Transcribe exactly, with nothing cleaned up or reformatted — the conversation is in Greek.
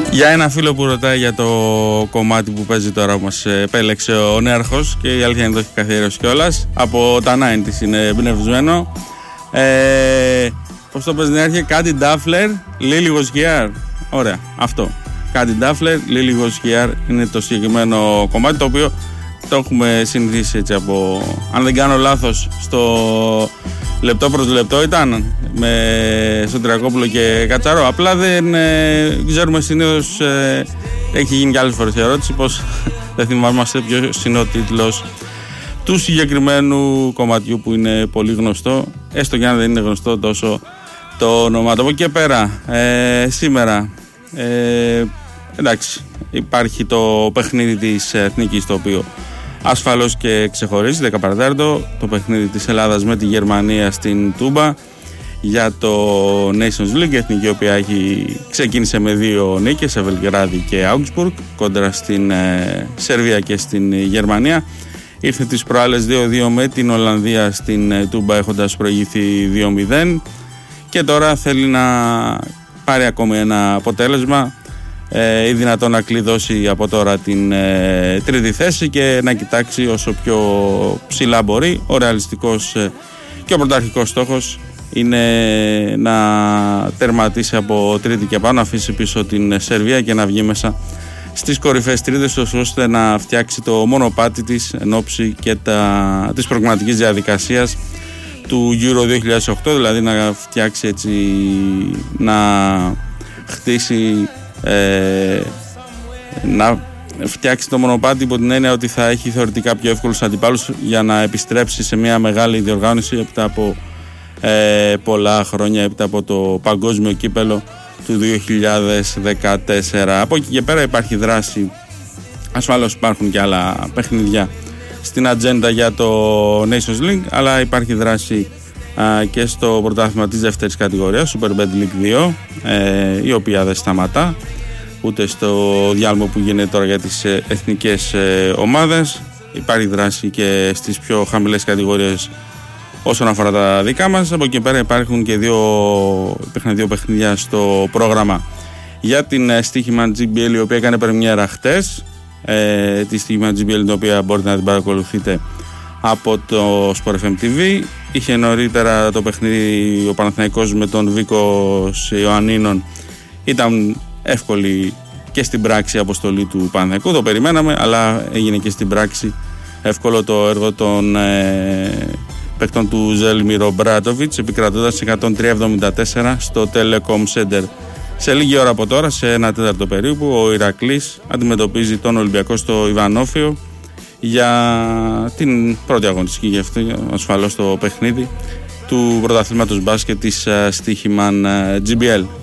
Για ένα φίλο που ρωτάει για το κομμάτι που παίζει τώρα που μας επέλεξε ο Νέαρχος, και η αλήθεια είναι το έχει καθιερώσει κιόλας, από τα ενενήντα είναι εμπνευσμένο. Ε, πώς το παίζει Νέαρχε? Κάτι Ντάφλερ, Λίλιγος Γιάρ. Ωραία, αυτό. Κάτι Ντάφλερ, Λίλιγος Γιάρ είναι το συγκεκριμένο κομμάτι, το οποίο το έχουμε συνηθίσει έτσι από, αν δεν κάνω λάθος, στο λεπτό προς λεπτό ήταν με Σωτηρακόπουλο και Κατσαρό. Απλά δεν ε, ξέρουμε συνήθως, ε, έχει γίνει και άλλες φορές η ερώτηση, πως δεν θυμάμαστε ποιος είναι ο τίτλος του συγκεκριμένου κομματιού που είναι πολύ γνωστό, έστω και αν δεν είναι γνωστό τόσο το όνομά του. Από εκεί και πέρα, ε, σήμερα ε, εντάξει, υπάρχει το παιχνίδι της Εθνικής, το οποίο ασφαλώς και ξεχωρίζει, δέκα παρά τέταρτο, το παιχνίδι της Ελλάδας με τη Γερμανία στην Τούμπα για το Nations League, εθνική η οποία έχει, ξεκίνησε με δύο νίκες σε Βελιγράδι και Augsburg κόντρα στην ε, Σερβία και στην Γερμανία. Ήρθε τις προάλλες δύο δύο με την Ολλανδία στην ε, Τούμπα, έχοντας προηγηθεί δύο μηδέν, και τώρα θέλει να πάρει ακόμη ένα αποτέλεσμα Ε, ή δυνατόν να κλειδώσει από τώρα την ε, τρίτη θέση και να κοιτάξει όσο πιο ψηλά μπορεί. Ο ρεαλιστικός ε, και ο πρωταρχικός στόχος είναι να τερματίσει από τρίτη και πάνω, να αφήσει πίσω την Σερβία και να βγει μέσα στις κορυφαίες τρίτες, ώστε να φτιάξει το μονοπάτι της εν ώψη και τα, της προγραμματικής διαδικασίας του Euro δύο χιλιάδες οκτώ, δηλαδή να φτιάξει έτσι, να χτίσει Ε, να φτιάξει το μονοπάτι υπό την έννοια ότι θα έχει θεωρητικά πιο εύκολους αντιπάλους για να επιστρέψει σε μια μεγάλη διοργάνωση έπειτα από ε, πολλά χρόνια, έπειτα από το παγκόσμιο κύπελο του δύο χιλιάδες δεκατέσσερα. Από εκεί και πέρα υπάρχει δράση, ασφαλώς υπάρχουν και άλλα παιχνιδιά στην ατζέντα για το Nations League, αλλά υπάρχει δράση α, και στο πρωτάθλημα της δεύτερης κατηγορίας, Super Bet League δύο, ε, η οποία δεν σταματά ούτε στο διάλειμμα που γίνεται τώρα για τις ε, εθνικές ε, ομάδες. Υπάρχει δράση και στις πιο χαμηλές κατηγορίες όσον αφορά τα δικά μας. Από εκεί πέρα υπάρχουν και δύο, υπήρχαν δύο παιχνίδια στο πρόγραμμα για την ε, στοίχημα τζι μπι ελ, η οποία έκανε πρεμιέρα χτες. Ε, τη στοίχημα τζι μπι ελ, την οποία μπορείτε να την παρακολουθείτε από το Sport εφ εμ τι βι. Είχε νωρίτερα το παιχνίδι ο Παναθηναϊκός με τον Βίκο Ιωαννίνων. Ήταν εύκολη και στην πράξη η αποστολή του Παναθηναϊκού, το περιμέναμε, αλλά έγινε και στην πράξη εύκολο το έργο των ε, παίκτων του Ζέλμιρο Μπράτοβιτς, επικρατώντας εκατόν τρία εβδομήντα τέσσερα στο Telecom Center. Σε λίγη ώρα από τώρα, σε ένα τέταρτο περίπου, ο Ηρακλής αντιμετωπίζει τον Ολυμπιακό στο Ιβανόφιο για την πρώτη αγωνιστική, για αυτό ασφαλώς το παιχνίδι του πρωταθλήματος μπάσκετ της uh, Στοίχημαν uh, τζι μπι ελ.